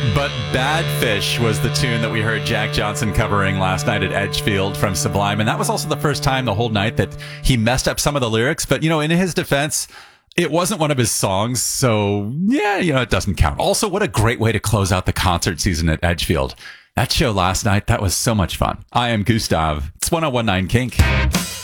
But Bad Fish was the tune that we heard Jack Johnson covering last night at Edgefield from Sublime. And that was also the first time the whole night that he messed up some of the lyrics. But, in his defense, it wasn't one of his songs. So, yeah, it doesn't count. Also, what a great way to close out the concert season at Edgefield. That show last night, that was so much fun. I am Gustav. It's 1019 Kink.